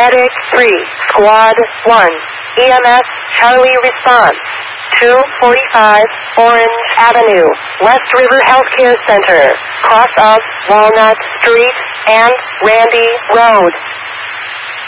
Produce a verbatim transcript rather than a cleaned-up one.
Medic three, Squad one, E M S Charlie response. two forty-five Orange Avenue, West River Healthcare Center, cross of Walnut Street and Randy Road.